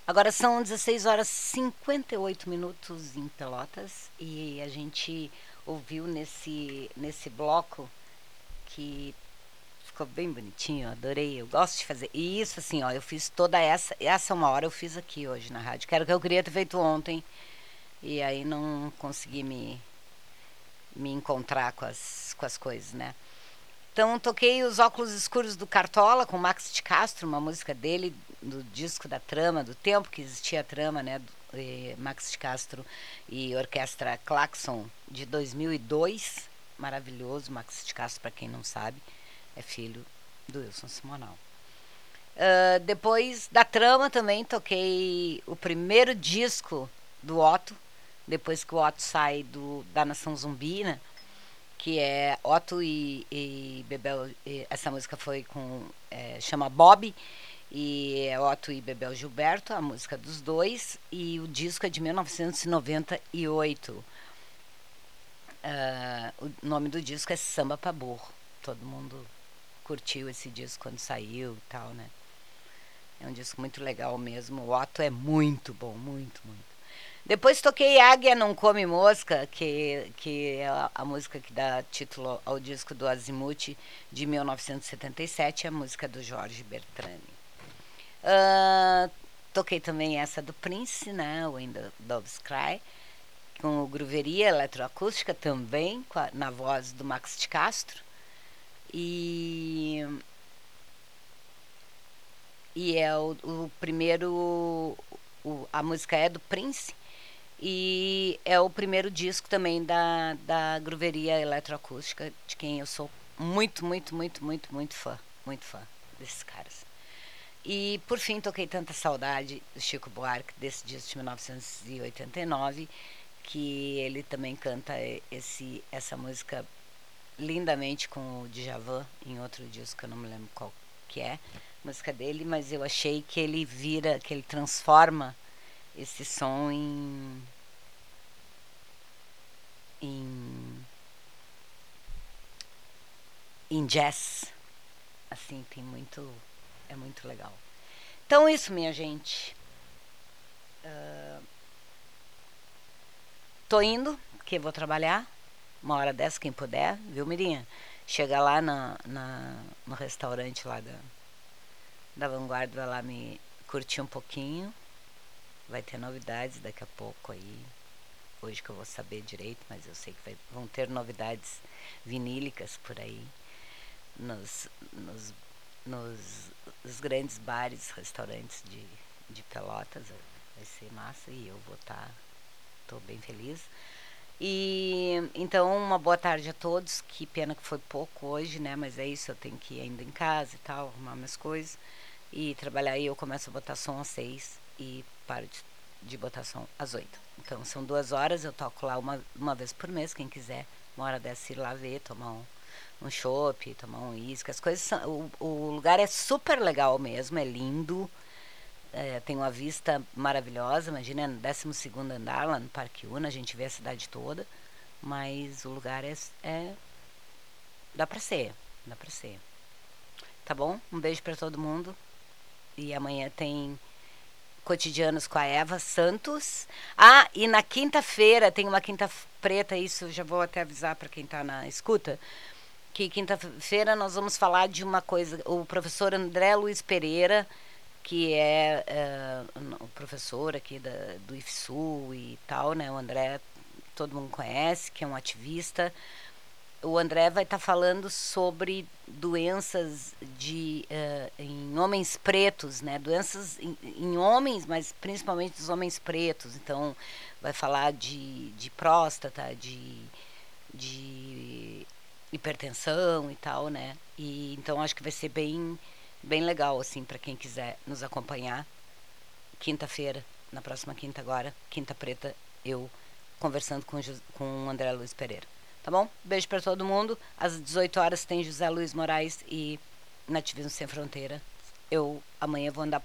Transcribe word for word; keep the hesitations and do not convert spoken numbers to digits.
Agora são dezesseis horas e cinquenta e oito minutos em Pelotas e a gente ouviu nesse, nesse bloco que ficou bem bonitinho, eu adorei, eu gosto de fazer. E isso assim, ó, eu fiz toda essa, essa uma hora eu fiz aqui hoje na rádio, que era o que eu queria ter feito ontem e aí não consegui me, me encontrar com as, com as coisas, né? Então toquei Os Óculos Escuros do Cartola com Max de Castro, uma música dele, do disco da Trama, do tempo que existia a Trama, né? E Max de Castro e Orquestra Claxon de dois mil e dois, maravilhoso. Max de Castro, para quem não sabe, é filho do Wilson Simonal. Uh, depois da Trama também toquei o primeiro disco do Otto, depois que o Otto sai do, da Nação Zumbi, né? Que é Otto e, e Bebel. E essa música foi com. É, chama Bob. E é Otto e Bebel Gilberto, a música dos dois. E o disco é de mil novecentos e noventa e oito. Uh, o nome do disco é Samba pra Burro. Todo mundo curtiu esse disco quando saiu e tal, né? É um disco muito legal mesmo. O Otto é muito bom, muito, muito. Depois toquei Águia Não Come Mosca, que, que é a, a música que dá título ao disco do Azimuth de mil novecentos e setenta e sete, a música do Jorge Bertrani. Uh, toquei também essa do Prince, né, When the Doves Cry, com o Grooveria Eletroacústica também, a, na voz do Max de Castro. E, e é o, o primeiro... O, a música é do Prince. E é o primeiro disco também da, da Grooveria Eletroacústica, de quem eu sou muito, muito, muito, muito, muito fã. Muito fã desses caras. E, por fim, toquei Tanta Saudade do Chico Buarque, desse disco de mil novecentos e oitenta e nove, que ele também canta esse, essa música lindamente com o Djavan, em outro disco que eu não me lembro qual que é, música dele, mas eu achei que ele vira, que ele transforma esse som em, em em jazz, assim, tem muito, é muito legal. Então isso, minha gente, uh, tô indo, porque vou trabalhar uma hora dessa, quem puder, viu, Mirinha? Chega lá na, na, no restaurante lá da, da Vanguarda, vai lá me curtir um pouquinho. Vai ter novidades daqui a pouco aí. Hoje que eu vou saber direito, mas eu sei que vai, vão ter novidades vinílicas por aí. Nos, nos, nos, nos grandes bares, restaurantes de, de Pelotas. Vai ser massa e eu vou estar... Tá, tô bem feliz. E então, uma boa tarde a todos. Que pena que foi pouco hoje, né? Mas é isso, eu tenho que ir ainda em casa e tal, arrumar minhas coisas e trabalhar. E eu começo a botar som às seis e paro de, de botar som às oito. Então são duas horas, eu toco lá uma, uma vez por mês, quem quiser, uma hora dessa ir lá ver, tomar um, um chopp, tomar um uísque. As coisas são, o, o lugar é super legal mesmo, é lindo. É, tem uma vista maravilhosa, imagina, no décimo segundo andar lá no Parque Una, a gente vê a cidade toda, mas o lugar é, é dá pra ser, dá pra ser. Tá bom? Um beijo pra todo mundo e amanhã tem Cotidianos com a Eva Santos. Ah, e na quinta-feira tem uma quinta preta, isso já vou até avisar pra quem tá na escuta, que quinta-feira nós vamos falar de uma coisa, o professor André Luiz Pereira, que é, é o professor aqui da, do I F S U e tal, né? O André, todo mundo conhece, que é um ativista. O André vai estar tá falando sobre doenças de, uh, em homens pretos, né? Doenças em, em homens, mas principalmente dos homens pretos. Então, vai falar de, de próstata, de, de hipertensão e tal, né? E, então, acho que vai ser bem... bem legal, assim, para quem quiser nos acompanhar. Quinta-feira, na próxima quinta agora, quinta preta, eu conversando com, com o André Luiz Pereira. Tá bom? Beijo para todo mundo. Às dezoito horas tem José Luiz Moraes e Nativismo Sem Fronteira. Eu amanhã vou andar